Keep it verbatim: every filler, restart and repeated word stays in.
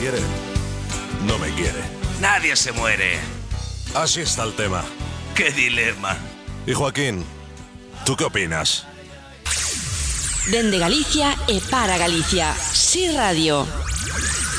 quiere, no me quiere. Nadie se muere. Así está el tema. ¡Qué dilema! Y Joaquín, ¿tú qué opinas? Dende Galicia e para Galicia. Sí Radio.